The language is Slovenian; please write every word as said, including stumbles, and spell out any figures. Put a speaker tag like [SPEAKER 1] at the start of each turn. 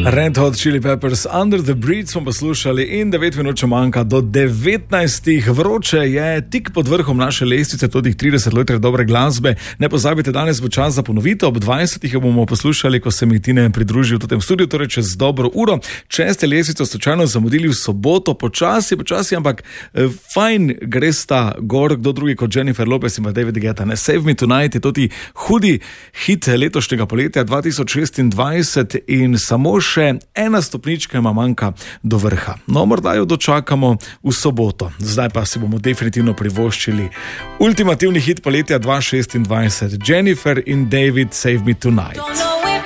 [SPEAKER 1] Red Hot Chili Peppers, Under the Bridge smo poslušali in devet minut še manjka do devetnajstih. Vroče je tik pod vrhom naše lestvice, tudi trideset let dobre glasbe. Ne pozabite, danes bo čas za ponovitev, ob dvajsetih jo bomo poslušali, ko se mi Tine pridruži v tem studiu, torej čez dobro uro. Če ste lestvico slučajno zamudili v soboto, počasi, počasi, ampak eh, fajn gre sta gor, kdo drugi kot Jennifer Lopez in David Guetta. Ne, Save Me Tonight je tudi hudi hit letošnjega poletja dva tisoč šestindvajset in samo še ena stopnička ima manjka do vrha. No, morda jo dočakamo v soboto. Zdaj pa si bomo definitivno privoščili ultimativni hit poletja dva tisoč šestindvajset. Jennifer in David, Save Me Tonight.